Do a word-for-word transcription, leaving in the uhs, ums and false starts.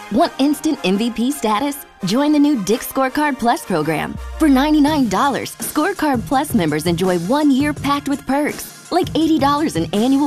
Want instant M V P status? Join the new Dick's Scorecard Plus program. For ninety-nine dollars, Scorecard Plus members enjoy one year packed with perks, like eighty dollars in annual